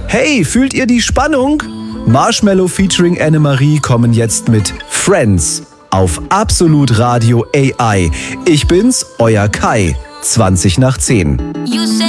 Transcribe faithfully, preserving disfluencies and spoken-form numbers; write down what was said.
Hey, fühlt ihr die Spannung? Marshmello featuring Annemarie kommen jetzt mit Friends auf Absolut Radio A I. Ich bin's, euer Kai, zwanzig nach zehn. You say